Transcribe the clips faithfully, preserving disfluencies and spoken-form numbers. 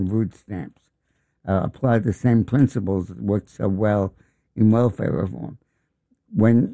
food stamps. Uh, apply the same principles that work so well in welfare reform. When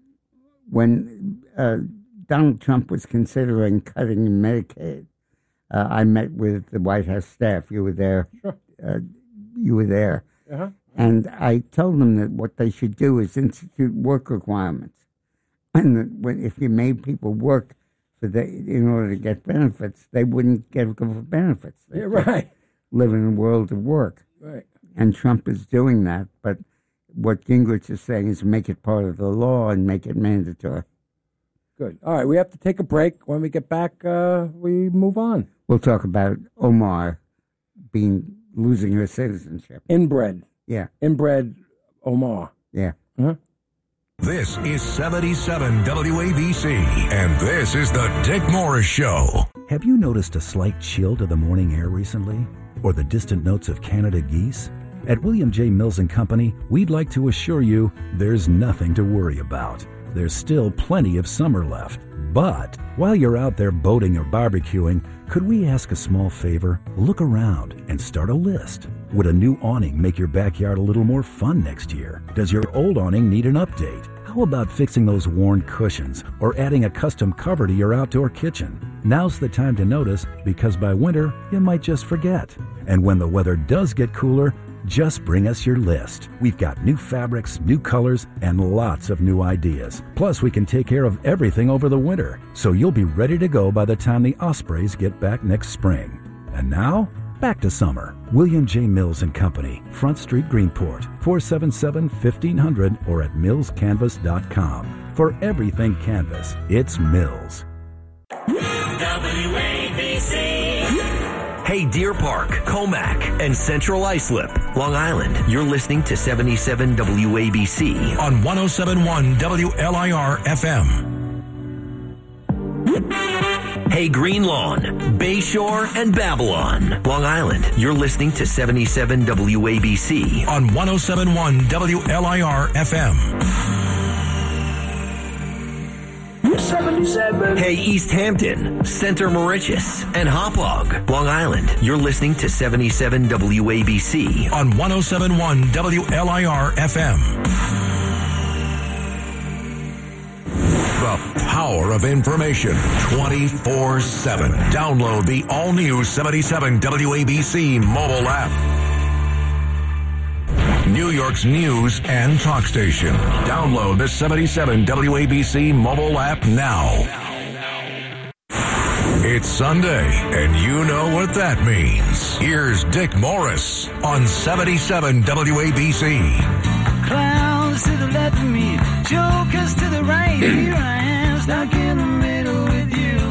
when uh, Donald Trump was considering cutting Medicaid, uh, I met with the White House staff. You were there. Sure. Uh, you were there. Uh-huh. And I told them that what they should do is institute work requirements. And that when, if you made people work for the, in order to get benefits, they wouldn't get benefits. They yeah, right. live in a world of work. Right. And Trump is doing that. But what Gingrich is saying is make it part of the law and make it mandatory. Good. All right, we have to take a break. When we get back, uh, we move on. We'll talk about Omar being losing her citizenship. Inbred. Yeah. Inbred Omar. Yeah. Uh-huh. This is seventy-seven W A B C, and this is the Dick Morris Show. Have you noticed a slight chill to the morning air recently? Or the distant notes of Canada geese? At William J. Mills and Company, we'd like to assure you there's nothing to worry about. There's still plenty of summer left. But while you're out there boating or barbecuing, could we ask a small favor? Look around and start a list. Would a new awning make your backyard a little more fun next year? Does your old awning need an update? How about fixing those worn cushions or adding a custom cover to your outdoor kitchen? Now's the time to notice, because by winter, you might just forget. And when the weather does get cooler, just bring us your list. We've got new fabrics, new colors, and lots of new ideas. Plus, we can take care of everything over the winter, so you'll be ready to go by the time the Ospreys get back next spring. And now, back to summer. William J. Mills and Company, Front Street, Greenport, four seven seven, fifteen hundred, or at mills canvas dot com. For everything canvas, it's Mills. W A B C. Hey, Deer Park, Comac, and Central Islip, Long Island. You're listening to seventy-seven W A B C on one oh seven point one W L I R F M. Hey, Green Lawn, Bayshore, and Babylon, Long Island. You're listening to seventy-seven W A B C on one oh seven point one W L I R F M. seventy-seven. Hey, East Hampton, Center Mauritius, and Hauppauge, Long Island. You're listening to seventy-seven W A B C on one oh seven point one W L I R F M. The power of information twenty-four seven. Download the all-new seventy-seven W A B C mobile app. New York's news and talk station. Download the seventy-seven W A B C mobile app now. It's Sunday, and you know what that means. Here's Dick Morris on seventy-seven W A B C. Clowns to the left of me, jokers to the right. Here I am, stuck in the middle with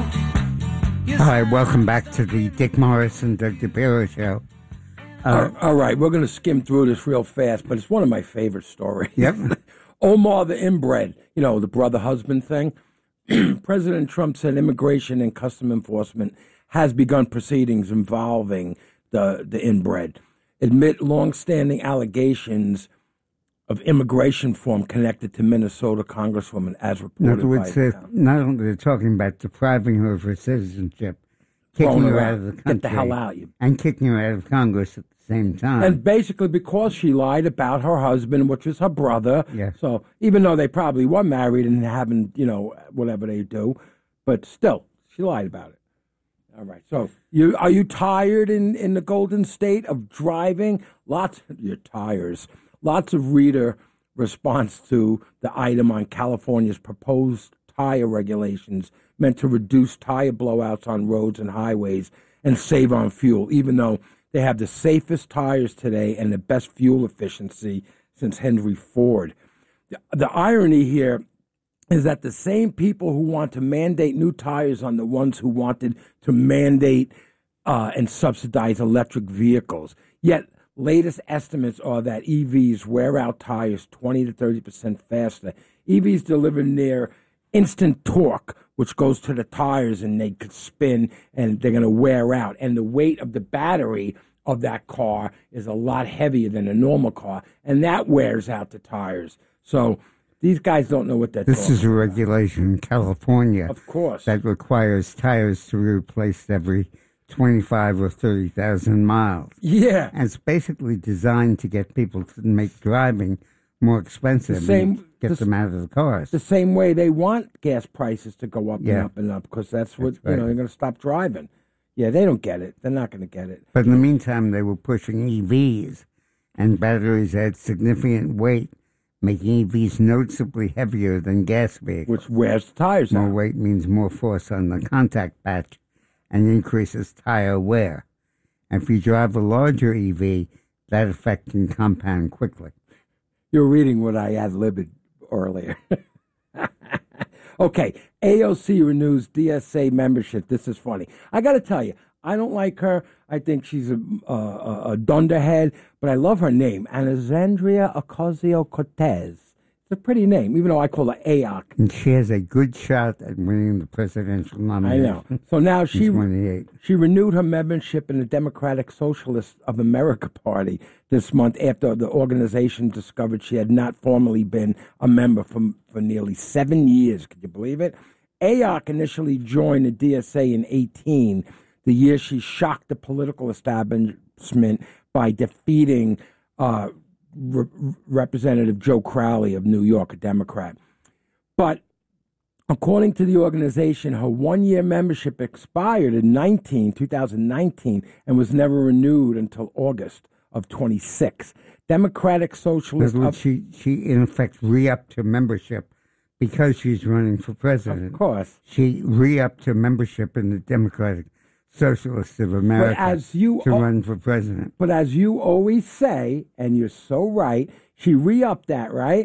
you. Yes, All right, welcome back to the Dick Morris and Doug DePiro Show. Uh, all right, we're going to skim through this real fast, but it's one of my favorite stories. Yep. Omar the inbred, you know, the brother-husband thing. President Trump said Immigration and Custom Enforcement has begun proceedings involving the, the inbred. Admit longstanding allegations of immigration reform connected to Minnesota Congresswoman, as reported In other words, by they're, not only they're talking about depriving her of her citizenship, kicking her out of the country, Get the hell out, you. and kicking her out of Congress at the same time. And basically because she lied about her husband, which was her brother. Yeah. So even though they probably were married and haven't, you know, whatever they do, but still, she lied about it. All right. So you are you tired in, in the Golden State of driving? Lots of your tires. Lots of reader response to the item on California's proposed tire regulations meant to reduce tire blowouts on roads and highways and save on fuel, even though they have the safest tires today and the best fuel efficiency since Henry Ford. The, the irony here is that the same people who want to mandate new tires are the ones who wanted to mandate uh, and subsidize electric vehicles. Yet latest estimates are that E Vs wear out tires twenty to thirty percent faster. E Vs deliver near instant torque, which goes to the tires and they could spin and they're going to wear out. And the weight of the battery of that car is a lot heavier than a normal car, and that wears out the tires. So these guys don't know what they're This talking is a about. regulation in California. Of course. That requires tires to be replaced every twenty-five or thirty thousand miles. Yeah. And it's basically designed to get people to make driving more expensive. The same- and get the- them out of the cars. The same way they want gas prices to go up and Yeah. up and up because that's what, That's right. you know, they're going to stop driving. Yeah, they don't get it. They're not going to get it. But in the meantime, they were pushing E Vs, and batteries had significant weight, making E Vs noticeably heavier than gas vehicles. Which wears the tires More out. weight means more force on the contact patch and increases tire wear. And if you drive a larger E V, that effect can compound quickly. You're reading what I ad-libbed earlier. Okay, A O C renews D S A membership. This is funny. I got to tell you, I don't like her. I think she's a, a, a dunderhead, but I love her name, Alexandria Ocasio-Cortez. It's a pretty name, even though I call her A O C. And she has a good shot at winning the presidential I nomination. know. So now she twenty-eight. she renewed her membership in the Democratic Socialists of America Party this month after the organization discovered she had not formally been a member for, for nearly seven years. Could you believe it? A O C initially joined the D S A in eighteen, the year she shocked the political establishment by defeating uh, Re- Representative Joe Crowley of New York, a Democrat. But according to the organization, her one-year membership expired in nineteen, twenty nineteen and was never renewed until August of twenty-six. Democratic Socialist... But Of, she, she, in effect, re-upped her membership because she's running for president. of course. She re-upped her membership in the Democratic Socialists of America as you to al- run for president. But as you always say, and you're so right, she re-upped that, right?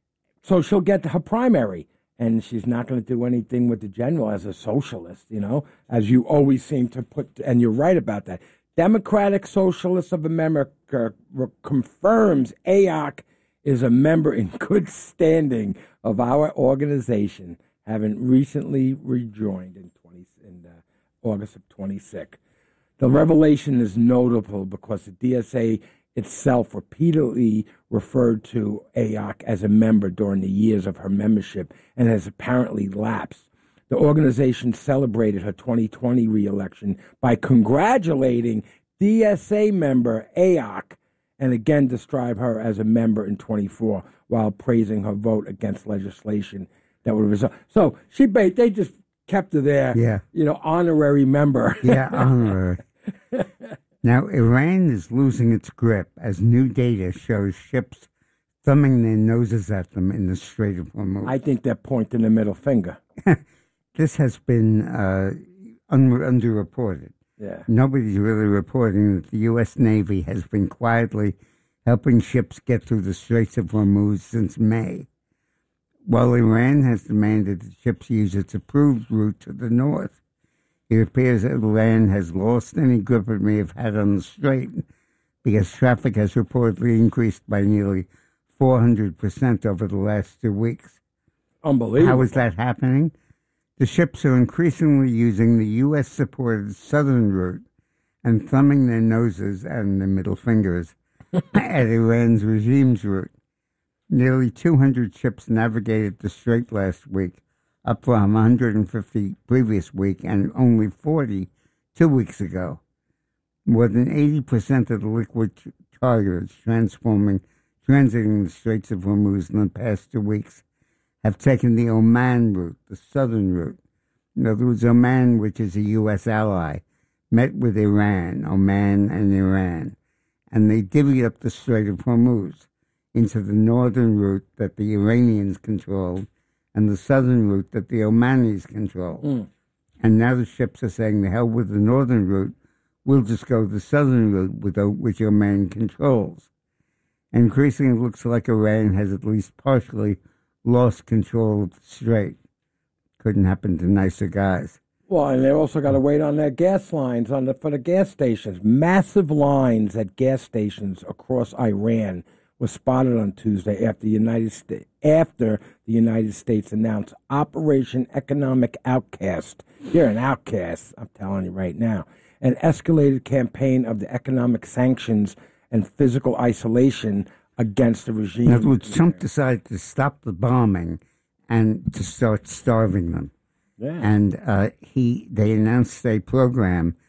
So she'll get her primary. And she's not going to do anything with the general as a socialist, you know, as you always seem to put, and you're right about that. Democratic Socialists of America re- confirms A O C is a member in good standing of our organization, having recently rejoined in, twenty, in uh, August of twenty-six. The revelation is notable because the D S A itself repeatedly referred to A O C as a member during the years of her membership and has apparently lapsed. The organization celebrated her twenty twenty reelection by congratulating D S A member A O C and again described her as a member in twenty-four while praising her vote against legislation that would result. So she ba- they just kept her there, Yeah. you know, honorary member. Yeah, honorary. Now, Iran is losing its grip as new data shows ships thumbing their noses at them in the Strait of Hormuz. I think they're pointing the middle finger. This has been uh, un- underreported. Yeah. Nobody's really reporting that the U S. Navy has been quietly helping ships get through the Straits of Hormuz since May, while Iran has demanded that ships use its approved route to the north. It appears that Iran has lost any grip it may have had on the strait because traffic has reportedly increased by nearly four hundred percent over the last two weeks. Unbelievable. How is that happening? The ships are increasingly using the U S-supported southern route and thumbing their noses and their middle fingers at Iran's regime's route. Nearly two hundred ships navigated the strait last week, up from one hundred fifty previous week and only forty two weeks ago. More than eighty percent of the liquid cargoes transforming, transiting the Straits of Hormuz in the past two weeks have taken the Oman route, the southern route. In other words, Oman, which is a U S ally, met with Iran, Oman and Iran, and they divvied up the Strait of Hormuz into the northern route that the Iranians controlled and the southern route that the Omanis control. Mm. And now the ships are saying, the hell with the northern route, we'll just go the southern route, with the, which Oman controls. And increasingly, it looks like Iran has at least partially lost control of the strait. Couldn't happen to nicer guys. Well, and they also got to wait on their gas lines on the, for the gas stations. Massive lines at gas stations across Iran were spotted on Tuesday after the United States after the United States announced Operation Economic Outcast. You're an outcast, I'm telling you right now. An escalated campaign of the economic sanctions and physical isolation against the regime. In other words, Trump decided to stop the bombing and to start starving them. Yeah. And uh, he they announced a program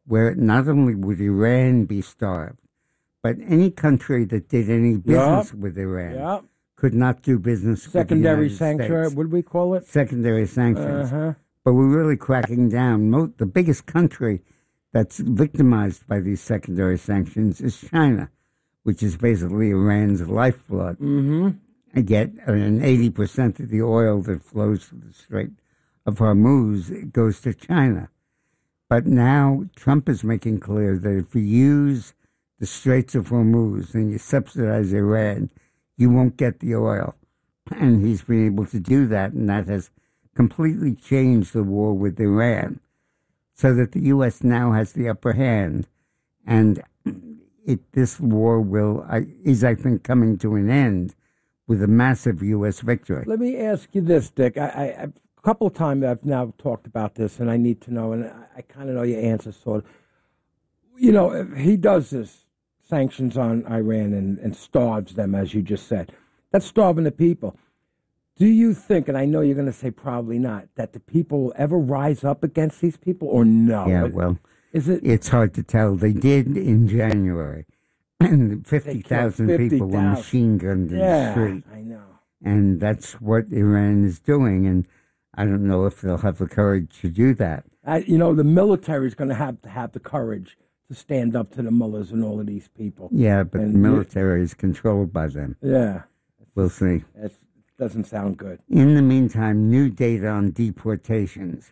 where not only would Iran be starved, but any country that did any business Yep. with Iran Yep. could not do business Secondary with the United sanctuary, States. what do we call it? Secondary sanctions. Uh-huh. But we're really cracking down. Mo- the biggest country that's victimized by these secondary sanctions is China, which is basically Iran's lifeblood. Mm-hmm. And yet, I mean, eighty percent of the oil that flows through the Strait of Hormuz goes to China. But now Trump is making clear that if you use the Straits of Hormuz and you subsidize Iran, you won't get the oil. And he's been able to do that, and that has completely changed the war with Iran, so that the U S now has the upper hand. And it this war will I, is, I think, coming to an end with a massive U S victory. Let me ask you this, Dick. I, I, I a couple of times I've now talked about this, and I need to know, and I, I kind of know your answer, sort of. You know, if he does this, sanctions on Iran and, and starves them, as you just said, that's starving the people. Do you think, and I know you're going to say probably not, that the people will ever rise up against these people, or no? Yeah, well, is it? It's hard to tell. They did in January, and fifty thousand people were machine gunned in yeah, the street. I know. And that's what Iran is doing, and I don't know if they'll have the courage to do that. I, you know, the military is going to have to have the courage to stand up to the mullahs and all of these people. Yeah, but And the you- military is controlled by them. Yeah, We'll see. it doesn't sound good. In the meantime, new data on deportations.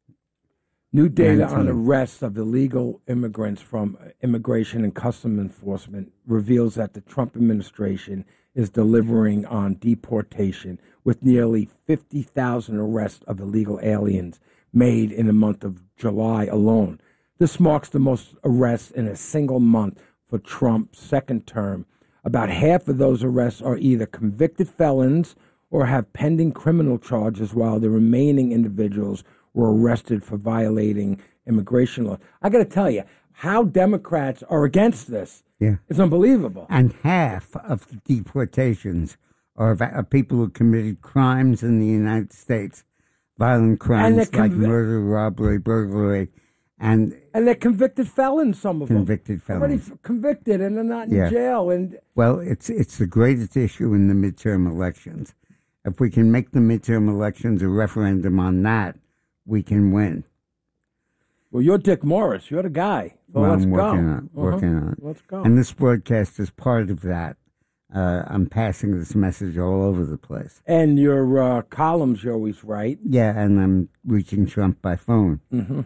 New data on nineteen. arrests of illegal immigrants from Immigration and Customs Enforcement reveals that the Trump administration is delivering on deportation, with nearly fifty thousand arrests of illegal aliens made in the month of July alone. This marks the most arrests in a single month for Trump's second term. About half of those arrests are either convicted felons or have pending criminal charges, while the remaining individuals were arrested for violating immigration law. I got to tell you, how Democrats are against this. Yeah. It's unbelievable. And half of the deportations are of of people who committed crimes in the United States, violent crimes they're like convi- murder, robbery, burglary, and And they're convicted felons, some of them. convicted Already felons. f- convicted, and they're not in Yeah. jail. And Well, it's it's the greatest issue in the midterm elections. If we can make the midterm elections a referendum on that, we can win. well, you're Dick Morris. You're the guy. So Well, let's I'm go. working on it, Uh-huh. working on it. Let's go. And this broadcast is part of that. Uh, I'm passing this message all over the place. And your uh, columns, you always write. Yeah, and I'm reaching Trump by phone. Mm-hmm.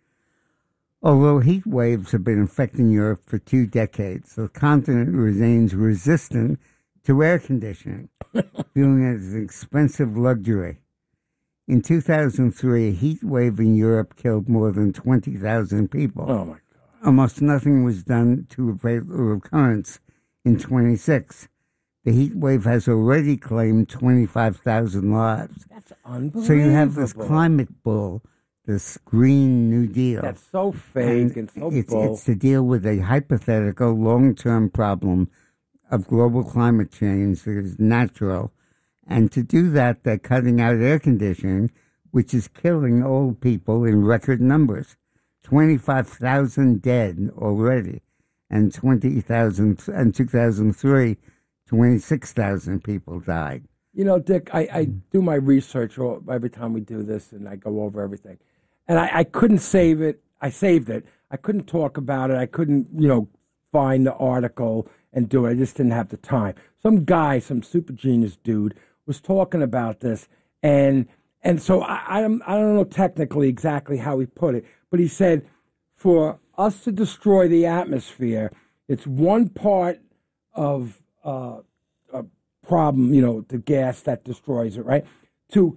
Although heat waves have been affecting Europe for two decades, the continent remains resistant to air conditioning, viewing it as an expensive luxury. In two thousand three, a heat wave in Europe killed more than twenty thousand people. Oh, my God. Almost nothing was done to prevent the recurrence in twenty-six. The heat wave has already claimed twenty-five thousand lives. That's unbelievable. So you have this climate bull, this Green New Deal. That's so fake and, so it's, bull. it's to deal with a hypothetical long-term problem of global climate change that is natural. And to do that, they're cutting out air conditioning, which is killing old people in record numbers. twenty-five thousand dead already. And twenty thousand, and two thousand three, twenty-six thousand people died. You know, Dick, I, I do my research all- every time we do this, and I go over everything. And I, I couldn't save it. I saved it. I couldn't talk about it. I couldn't, you know, find the article and do it. I just didn't have the time. Some guy, some super genius dude, was talking about this, and and so I, I don't I don't know technically exactly how he put it, but he said, for us to destroy the atmosphere, it's one part of uh, a problem, you know, the gas that destroys it, right? To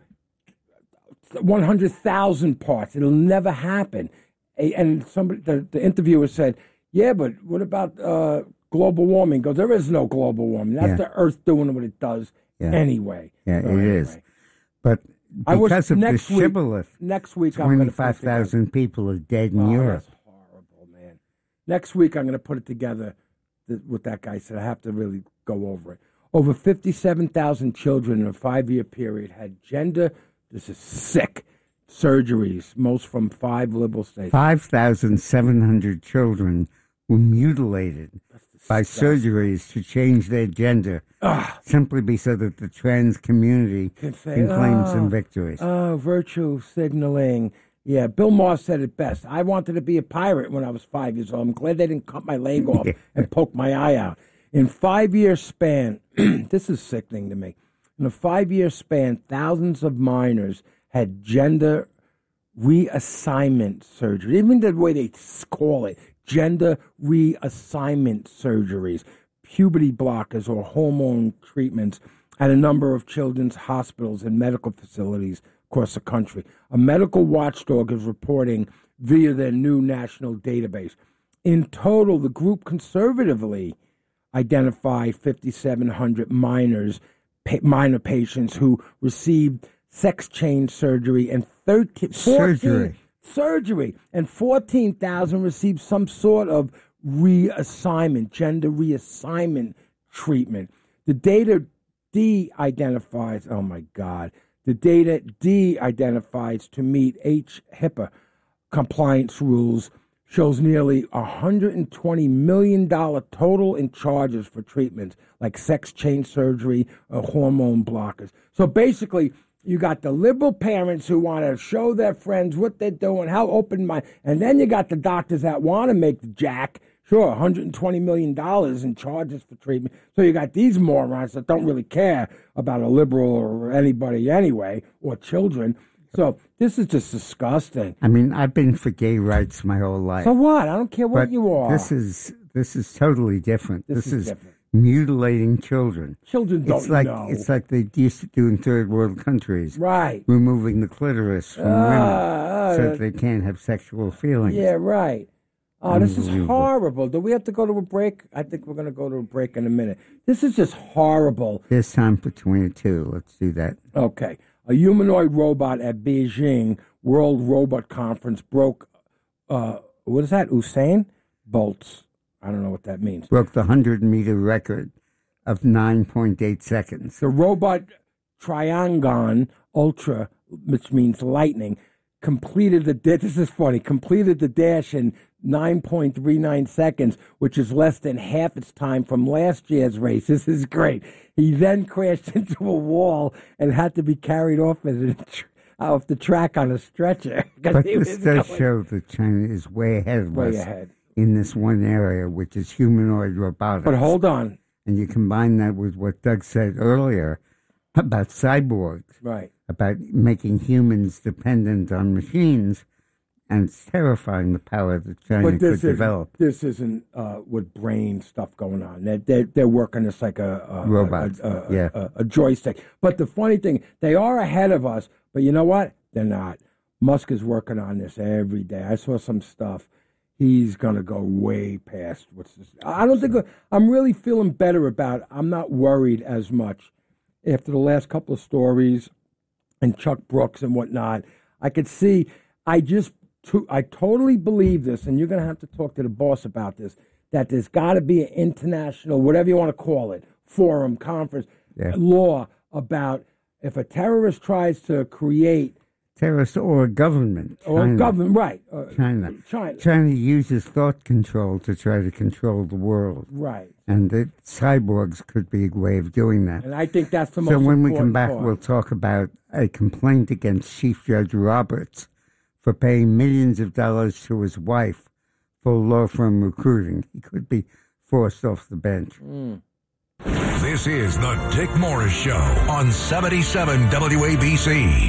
one hundred thousand parts. It'll never happen. A- And somebody, the, the interviewer said, yeah, but what about uh, global warming? He goes, there is no global warming. That's Yeah. the Earth doing what it does Yeah. anyway. Yeah, So it anyway. is. But I was- because of the next week- shibboleth, Next week, I'm going to twenty-five thousand people are dead in Oh, Europe. that's horrible, man. Next week, I'm going to put it together th- what that guy said. I have to really go over it. Over fifty-seven thousand children in a five-year period had gender, this is sick, surgeries, most from five liberal states. five thousand seven hundred children were mutilated by surgeries to change their gender, Ugh. simply because that the trans community Can say, can claim oh, some victories. Oh, virtue signaling. Yeah, Bill Maher said it best. I wanted to be a pirate when I was five years old. I'm glad they didn't cut my leg off and poke my eye out. In five-year span, this is sickening to me. In a five-year span, thousands of minors had gender reassignment surgery. Even the way they call it, gender reassignment surgeries, puberty blockers or hormone treatments at a number of children's hospitals and medical facilities across the country. A medical watchdog is reporting via their new national database. In total, the group conservatively identified fifty-seven hundred minors, pa- minor patients who received sex change surgery and thirteen, fourteen, Surgery. surgery, and fourteen thousand received some sort of reassignment, gender reassignment treatment. The data de-identifies, oh my God, the data de-identifies to meet H HIPAA compliance rules shows nearly one hundred twenty million dollars total in charges for treatments like sex change surgery or hormone blockers. So basically, you got the liberal parents who want to show their friends what they're doing, how open mind, and then you got the doctors that want to make the jack. Sure, one hundred twenty million dollars in charges for treatment. So you got these morons that don't really care about a liberal or anybody anyway, or children. So this is just disgusting. I mean, I've been for gay rights my whole life. So what? I don't care what but you are. This is this is totally different. This This, is is, different. mutilating children. Children don't it's like know. it's like they used to do in third world countries, Right. removing the clitoris from Ah, women so ah, that they can't have sexual feelings. Yeah, right. Oh, this is Unbelievable. horrible. Do we have to go to a break? I think we're going to go to a break in a minute. This is just horrible. There's time for twenty-two. Let's do that. Okay. A humanoid robot at Beijing World Robot Conference broke, uh, what is that, Usain? Bolts. I don't know what that means. Broke the hundred-meter record of nine point eight seconds. The robot Triangon Ultra, which means lightning, completed the, this is funny, completed the dash in nine point three nine seconds, which is less than half its time from last year's race. This is great. He then crashed into a wall and had to be carried off, of the, off the track on a stretcher. 'Cause But he this was does going show that China is way ahead of way us ahead. in this one area, which is humanoid robotics. But hold on. And you combine that with what Doug said earlier about cyborgs, Right. about making humans dependent on machines, and it's terrifying the power that China But could this isn't, develop. this isn't uh, with brain stuff going on. They're, they're, they're working this like a, a Robots, a, a, yeah. a, a joystick. But the funny thing, they are ahead of us, but you know what? They're not. Musk is working on this every day. I saw some stuff. He's going to go way past what's this. I don't think, I'm really feeling better about it. I'm not worried as much after the last couple of stories and Chuck Brooks and whatnot. I could see, I just, to, I totally believe this, and you're going to have to talk to the boss about this, that there's got to be an international, whatever you want to call it, forum, conference, Yeah. law about if a terrorist tries to create Terrorist or government. or China. government, right? Uh, China. China, China uses thought control to try to control the world. right? And the cyborgs could be a way of doing that. And I think that's the most. So when we important come back, part. we'll talk about a complaint against Chief Judge Roberts for paying millions of dollars to his wife for law firm recruiting. He could be forced off the bench. Mm. This is the Dick Morris Show on seventy-seven W A B C.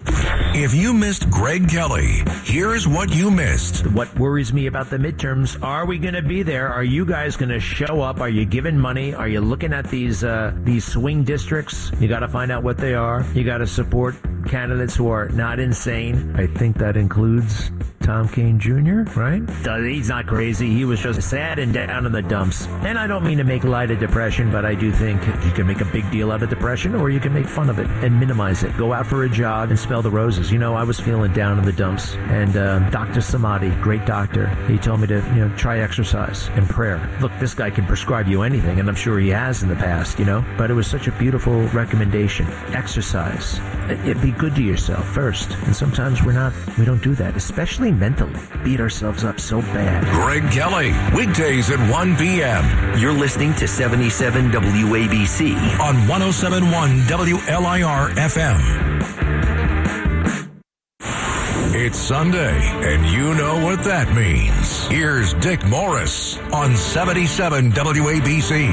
If you missed Greg Kelly, here's what you missed. What worries me about the midterms, are we going to be there? Are you guys going to show up? Are you giving money? Are you looking at these uh, these swing districts? You got to find out what they are. You got to support candidates who are not insane. I think that includes Tom Kean Junior, right? He's not crazy. He was just sad and down in the dumps. And I don't mean to make light of depression, but I do think you can make a big deal out of depression, or you can make fun of it and minimize it. Go out for a jog and smell the roses. things. You know, I was feeling down in the dumps, and uh, Doctor Samadhi, great doctor, he told me to, you know, try exercise and prayer. Look, this guy can prescribe you anything, and I'm sure he has in the past, you know, but it was such a beautiful recommendation. Exercise. It, be good to yourself first, and sometimes we're not, we don't do that, especially mentally. Beat ourselves up so bad. Greg Kelly, weekdays at one p.m. You're listening to seventy-seven W A B C on one oh seven point one W L I R F M. It's Sunday, and you know what that means. Here's Dick Morris on seventy-seven W A B C.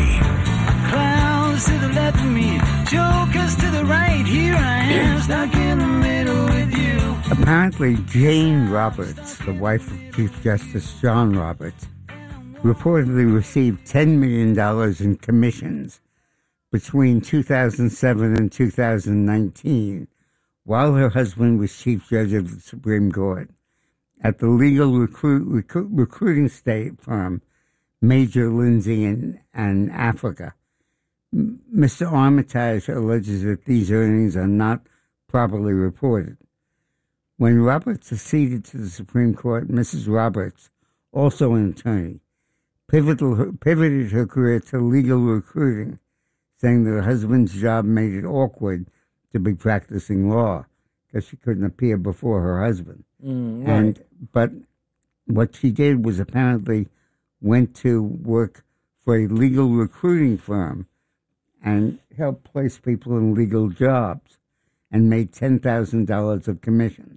Clowns to the left of me, jokers to the right. Here I am, stuck in the middle with you. Apparently, Jane Roberts, the wife of Chief Justice John Roberts, reportedly received ten million dollars in commissions between two thousand seven and two thousand nineteen, while her husband was Chief Judge of the Supreme Court, at the legal recruit, recruit, recruiting state firm Major Lindsay in, in Africa. Mister Armitage alleges that these earnings are not properly reported. When Roberts acceded to the Supreme Court, Missus Roberts, also an attorney, pivoted, pivoted her career to legal recruiting, saying that her husband's job made it awkward to be practicing law because she couldn't appear before her husband. Mm, right. And but what she did was apparently went to work for a legal recruiting firm and helped place people in legal jobs and made ten thousand dollars of commissions.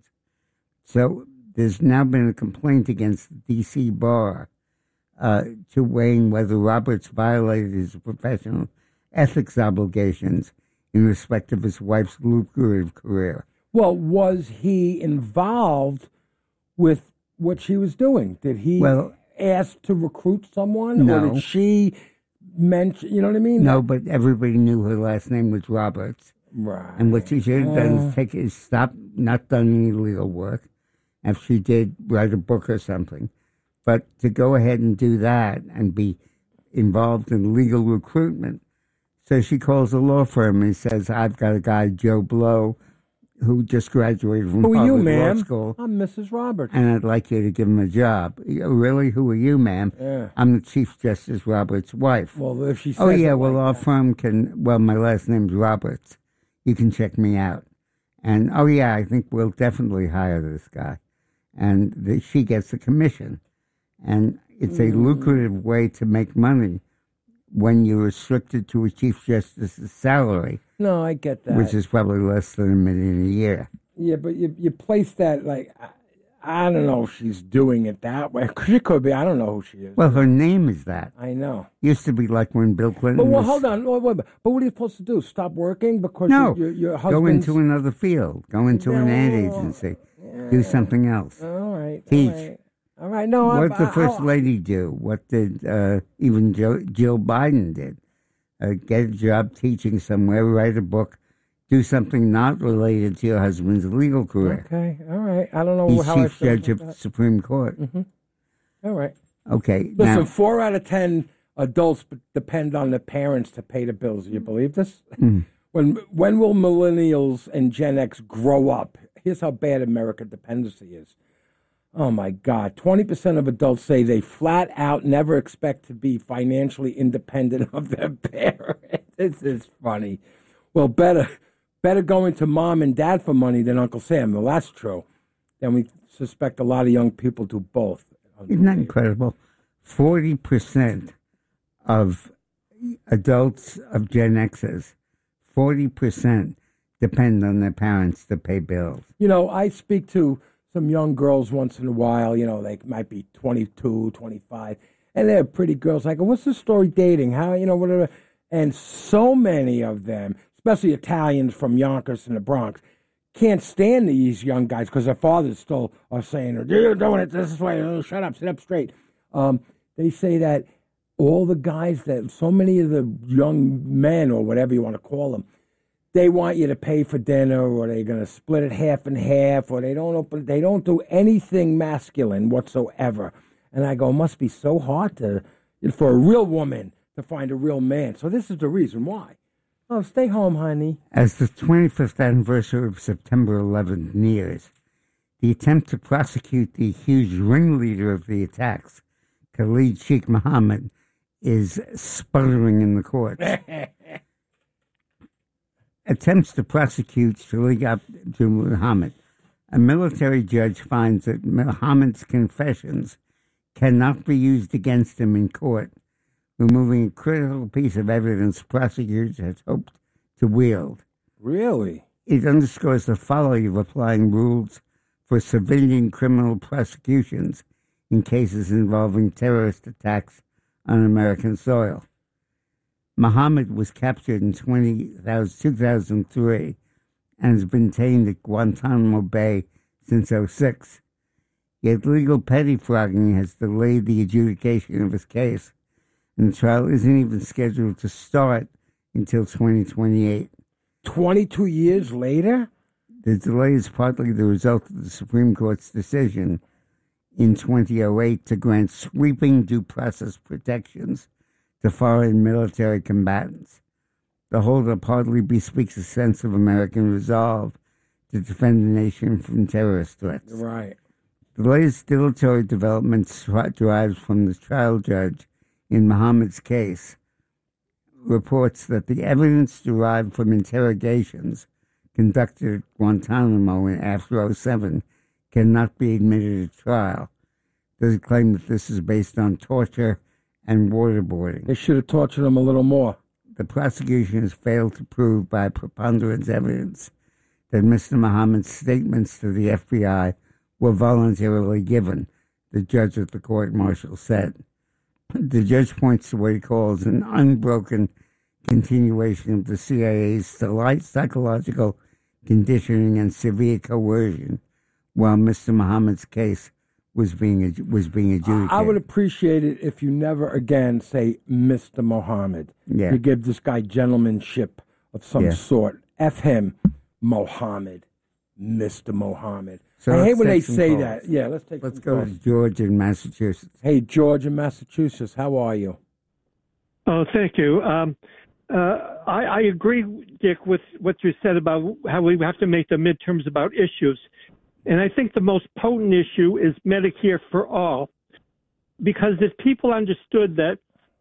So there's now been a complaint against the D C Bar uh, to weighing whether Roberts violated his professional ethics obligations in respect of his wife's lucrative career. Well, was he involved with what she was doing? Did he Well, ask to recruit someone? No. Or did she mention, you know what I mean? No, but everybody knew her last name was Roberts. Right. And what she should have done Uh. is take is stop, not done any legal work. If she did, write a book or something. But to go ahead and do that and be involved in legal recruitment. So she calls a law firm and says, I've got a guy, Joe Blow, who just graduated from Who are you, Harvard Law ma'am? School, I'm Missus Roberts. and I'd like you to give him a job. Really? Who are you, ma'am? Yeah. I'm the Chief Justice Roberts' wife. Well, if she says Oh, yeah, it well, like our that. firm can, well, my last name's Roberts. You can check me out. And, oh, yeah, I think we'll definitely hire this guy. And the, she gets a commission. And it's a Mm. lucrative way to make money when you're restricted to a Chief Justice's salary, No, I get that. which is probably less than a million a year. Yeah, but you you place that like I, I don't know if she's doing it that way. She could be. I don't know who she is. Well, her name is that. I know. Used to be like when Bill Clinton But well, was... hold on. Wait, wait, wait. But what are you supposed to do? Stop working because No, your, your, your go husband's... into another field. Go into an ad No. agency. Do something else. All right. Teach. All right. All right. No, What I, did the I- First I- Lady do? What did uh, even Joe, Jill Biden did? Uh, get a job teaching somewhere, write a book, do something not related to your husband's legal career. Okay. All right. I don't know He's how Chief I feel Judge of about the that. Supreme Court. All right. Okay, Listen, now, four out of ten adults b- depend on the parents to pay the bills. Do you believe this? Hmm. When when will millennials and Gen X grow up? Here's how bad American dependency is. Oh my God! Twenty percent of adults say they flat out never expect to be financially independent of their parents. This is funny. Well, better better going to mom and dad for money than Uncle Sam. Well, that's true. Then we suspect a lot of young people do both. isn't that incredible? forty percent of adults of Gen Xers, forty percent depend on their parents to pay bills. You know, I speak to some young girls once in a while. You know, they might be twenty-two, twenty-five, and they're pretty girls. I go, what's the story dating? How, you know, whatever. And so many of them, especially Italians from Yonkers and the Bronx, can't stand these young guys because their fathers still are saying, you're doing it this way. Oh, shut up, sit up straight. Um, they say that all the guys that, so many of the young men or whatever you want to call them, they want you to pay for dinner, or they're going to split it half and half, or they don't open, they don't do anything masculine whatsoever. And I go, it must be so hard to for a real woman to find a real man. So this is the reason why. Oh, stay home, honey. As the twenty-fifth anniversary of September eleventh nears, the attempt to prosecute the huge ringleader of the attacks, Khalid Sheikh Mohammed, is sputtering in the courts. Attempts to prosecute Sheikh Abdul Mohammed. A military judge finds that Mohammed's confessions cannot be used against him in court, removing a critical piece of evidence prosecutors had hoped to wield. Really? It underscores the folly of applying rules for civilian criminal prosecutions in cases involving terrorist attacks on American soil. Mohammed was captured in two thousand three and has been detained at Guantanamo Bay since oh six. Yet legal pettifogging has delayed the adjudication of his case, and the trial isn't even scheduled to start until twenty twenty-eight. twenty-two years later? The delay is partly the result of the Supreme Court's decision in twenty oh eight to grant sweeping due process protections to foreign military combatants. The holdup hardly bespeaks a sense of American resolve to defend the nation from terrorist threats. Right. The latest dilatory developments derived from the trial judge in Mohammed's case reports that the evidence derived from interrogations conducted at Guantanamo after oh seven cannot be admitted at trial. There's a claim that this is based on torture and waterboarding. They should have tortured him a little more. The prosecution has failed to prove by preponderance evidence that Mister Mohammed's statements to the F B I were voluntarily given, the judge at the court-martial said. The judge points to what he calls an unbroken continuation of the C I A's psychological conditioning and severe coercion while Mister Mohammed's case was being was being adjudicated. I would appreciate it if you never again say Mister Mohammed. Yeah. You give this guy gentlemanship of some Yeah. sort. F him, Mohammed, Mister Mohammed. So I hate let's when they take some say calls. that. Yeah, let's take Let's some go calls. to George in Massachusetts. Hey, George in Massachusetts, how are you? Oh, thank you. Um, uh, I, I agree, Dick, with what you said about how we have to make the midterms about issues. And I think the most potent issue is Medicare for all, because if people understood that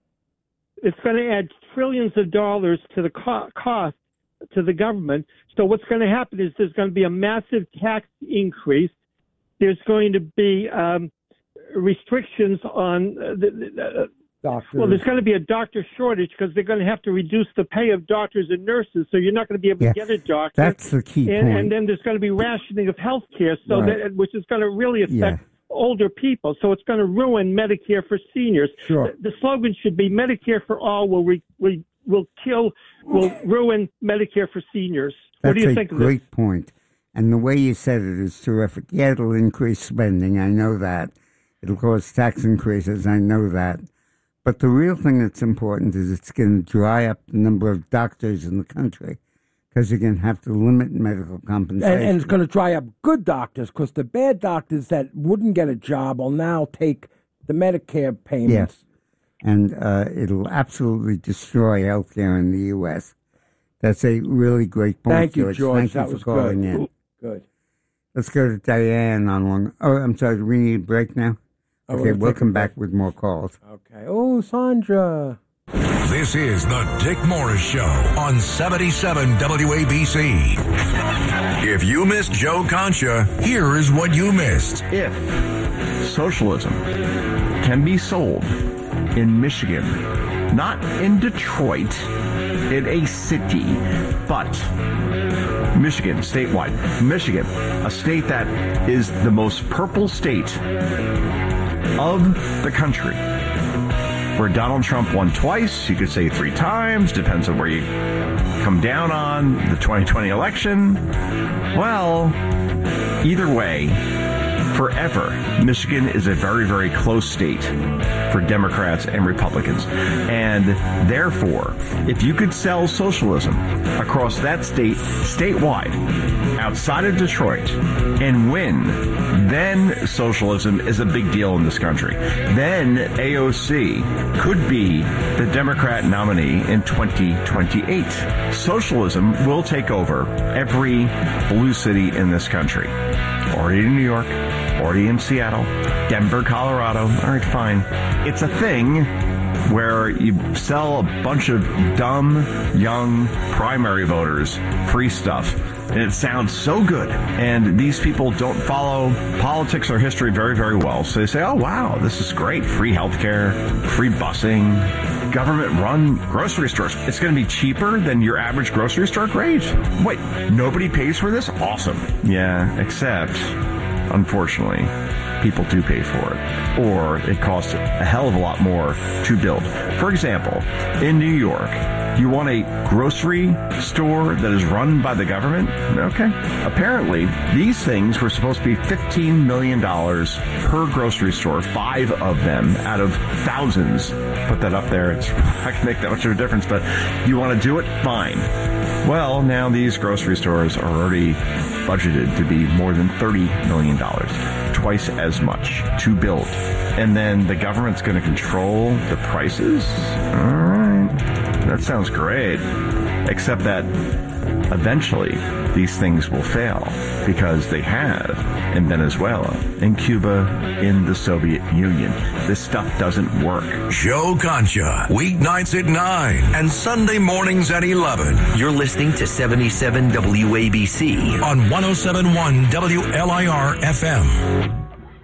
it's going to add trillions of dollars to the co- cost to the government, so what's going to happen is there's going to be a massive tax increase. There's going to be um, restrictions on uh, the, the, uh, Doctors. well, there's going to be a doctor shortage because they're going to have to reduce the pay of doctors and nurses, so you're not going to be able Yeah, to get a doctor. that's the key and, point. And then there's going to be rationing of health care, so Right. that, which is going to really affect Yeah. older people. So it's going to ruin Medicare for seniors. Sure. The, the slogan should be Medicare for all will re, will, will kill, will ruin Medicare for seniors. What That's do you a think of great this? point. And the way you said it is terrific. Yeah, it'll increase spending. I know that. It'll cause tax increases. I know that. But the real thing that's important is it's going to dry up the number of doctors in the country because you're going to have to limit medical compensation. And, and it's going to dry up good doctors because the bad doctors that wouldn't get a job will now take the Medicare payments. Yes. And uh, it'll absolutely destroy healthcare in the U S. That's a really great point, Thank you, George. George. Thank That you for was calling good. in. Good. Let's go to Diane on long. Oh, I'm sorry. Do we need a break now? Oh, we're Okay, gonna we'll take a come break. back with more calls. Okay. Oh, Sandra. This is the Dick Morris Show on seventy-seven W A B C. If you missed Joe Concha, here is what you missed. If socialism can be sold in Michigan, not in Detroit, in a city, but Michigan, statewide. Michigan, a state that is the most purple state of the country, where Donald Trump won twice, you could say three times, depends on where you come down on the twenty twenty election. Well, either way, forever, Michigan is a very, very close state for Democrats and Republicans. And therefore, if you could sell socialism across that state, statewide, outside of Detroit, and win, then socialism is a big deal in this country. Then A O C could be the Democrat nominee in twenty twenty-eight. Socialism will take over every blue city in this country. Already in New York, already in Seattle, Denver, Colorado. All right, fine. It's a thing where you sell a bunch of dumb, young primary voters free stuff. And it sounds so good. And these people don't follow politics or history very, very well. So they say, oh, wow, this is great. Free healthcare, free busing, government-run grocery stores. It's going to be cheaper than your average grocery store? Great. Wait, nobody pays for this? Awesome. Yeah, except, unfortunately, people do pay for it. Or it costs a hell of a lot more to build. For example, in New York, you want a grocery store that is run by the government? Okay. Apparently, these things were supposed to be fifteen million dollars per grocery store, five of them out of thousands. Put that up there. It's not going to make that much of a difference, but you want to do it? Fine. Well, now these grocery stores are already budgeted to be more than thirty million dollars, twice as much to build. And then the government's going to control the prices? All right. That sounds great, except that eventually these things will fail because they have in Venezuela, in Cuba, in the Soviet Union. This stuff doesn't work. Joe Concha, weeknights at nine and Sunday mornings at eleven. You're listening to seventy-seven W A B C on one oh seven point one W L I R F M.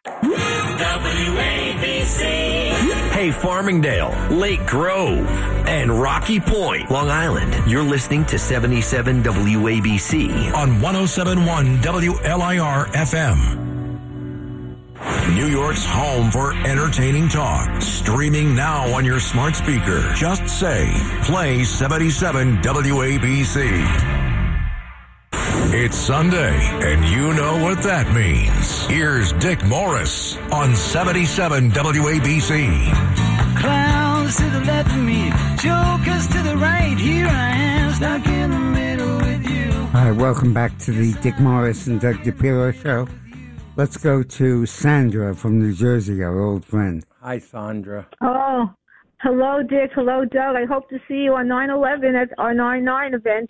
W A B C. Hey, Farmingdale, Lake Grove, and Rocky Point, Long Island. You're listening to seventy-seven W A B C on one oh seven point one W L I R F M. New York's home for entertaining talk. Streaming now on your smart speaker. Just say, play seventy-seven W A B C. It's Sunday, and you know what that means. Here's Dick Morris on seventy-seven W A B C. Clowns to the left of me, jokers to the right. Here I am, stuck in the middle with you. All right, welcome back to the Dick Morris and Doug DePiro show. Let's go to Sandra from New Jersey, our old friend. Hi, Sandra. Oh, hello, Dick. Hello, Doug. I hope to see you on nine eleven at our nine nine event.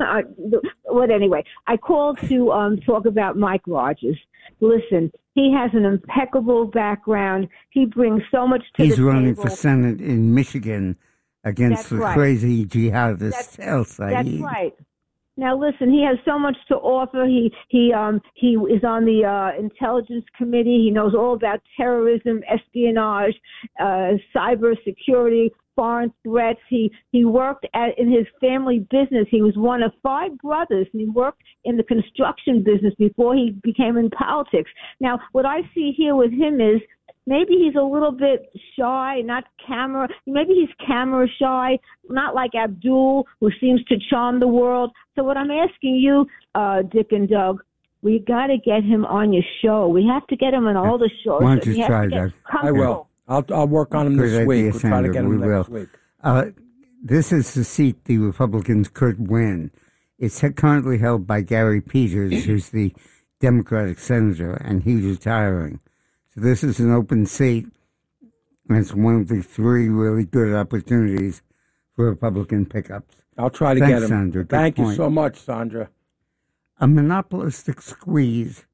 Well, anyway, I called to um, talk about Mike Rogers. Listen, he has an impeccable background. He brings so much to He's the table. running for Senate in Michigan against That's the right. crazy jihadist That's, El Said. that's right. Now, listen, he has so much to offer. He he um he is on the uh, intelligence committee. He knows all about terrorism, espionage, uh, cyber security, foreign threats. He he worked at, in his family business. He was one of five brothers, and he worked in the construction business before he became in politics. Now, what I see here with him is maybe he's a little bit shy, not camera. Maybe he's camera shy, not like Abdul, who seems to charm the world. So what I'm asking you, uh, Dick and Doug, we got to get him on your show. We have to get him on all the shows. Why don't you He has try to get that? I will. I'll I'll work on him Good this idea, week. We'll try to Sandra. get him We next will. week. Uh, this is the seat the Republicans could win. It's currently held by Gary Peters, who's the Democratic senator, and he's retiring. So this is an open seat, and it's one of the three really good opportunities for Republican pickups. I'll try to Thanks, get him. Sandra. Good Thank you point. so much, Sandra. A monopolistic squeeze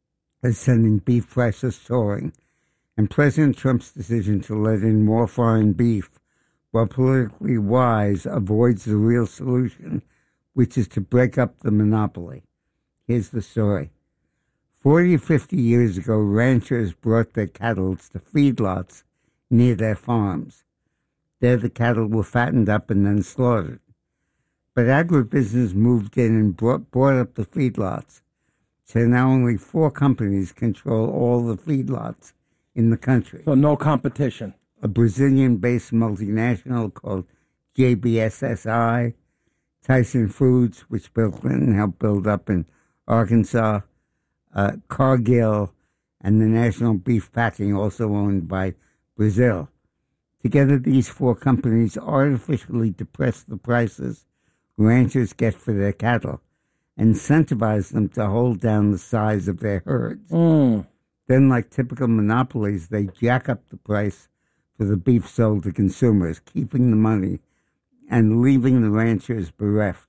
is sending beef prices soaring, and President Trump's decision to let in more foreign beef, while politically wise, avoids the real solution, which is to break up the monopoly. Here's the story. Forty or fifty years ago, ranchers brought their cattle to feedlots near their farms. There the cattle were fattened up and then slaughtered. But agribusiness moved in and brought, bought up the feedlots. So now only four companies control all the feedlots in the country. So no competition. A Brazilian-based multinational called J B S S I, Tyson Foods, which Bill Clinton helped build up in Arkansas, uh, Cargill, and the National Beef Packing, also owned by Brazil. Together, these four companies artificially depress the prices ranchers get for their cattle, incentivize them to hold down the size of their herds. Mm. Then, like typical monopolies, they jack up the price for the beef sold to consumers, keeping the money and leaving the ranchers bereft.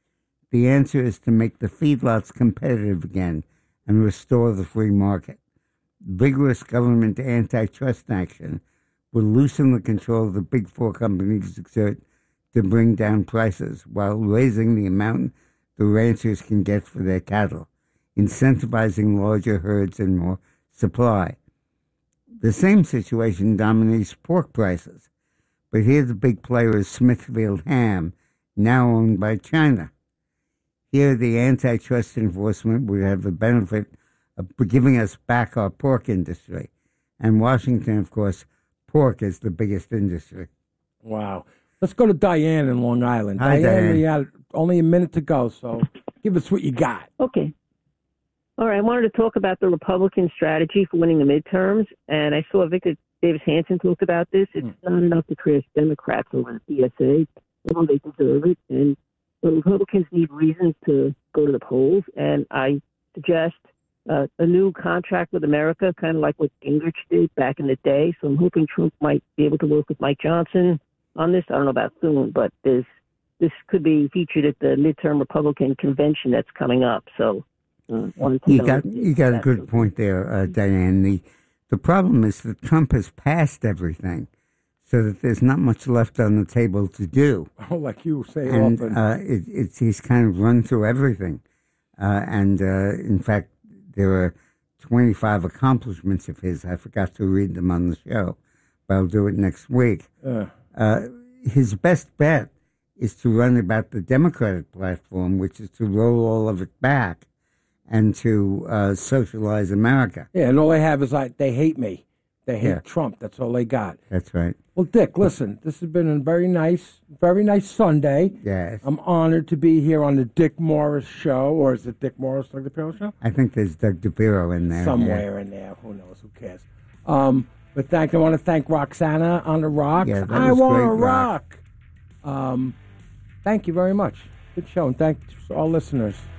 The answer is to make the feedlots competitive again and restore the free market. Vigorous government antitrust action will loosen the control the big four companies exert to bring down prices while raising the amount the ranchers can get for their cattle, incentivizing larger herds and more supply. The same situation dominates pork prices, but here the big player is Smithfield Ham, now owned by China. Here the antitrust enforcement would have the benefit of giving us back our pork industry. And Washington, of course, pork is the biggest industry. Wow. Let's go to Diane in Long Island. Hi, Diane. we had only a minute to go, so give us what you got. Okay. All right. I wanted to talk about the Republican strategy for winning the midterms, and I saw Victor Davis Hanson talk about this. It's mm. not enough to crash Democrats over the P S A. Well, they deserve it, and the Republicans need reasons to go to the polls, and I suggest uh, a new contract with America, kind of like what Gingrich did back in the day. So I'm hoping Trump might be able to work with Mike Johnson on this. I don't know about soon, but there's, this could be featured at the midterm Republican convention that's coming up. So uh, you got you got a good point there, uh, Diane. The the problem is that Trump has passed everything, so that there's not much left on the table to do. Oh, like you say and, often. Uh, it, it's he's kind of run through everything, uh, and uh, in fact, there are twenty-five accomplishments of his. I forgot to read them on the show, but I'll do it next week. Uh. Uh, his best bet is to run about the Democratic platform, which is to roll all of it back and to uh, socialize America. Yeah, and all they have is like they hate me. They hate Yeah. Trump. That's all they got. That's right. Well, Dick, listen, this has been a very nice, very nice Sunday. Yes. I'm honored to be here on the Dick Morris Show, or is it Dick Morris, Doug DePiro Show? I think there's Doug DePiro in there. Somewhere in there. Who knows? Who cares? Um, but thank, I want to thank Roxana on the rock. Yeah, that I was want to great, Rock. rock. Um, thank you very much. Good show, and thanks to all listeners.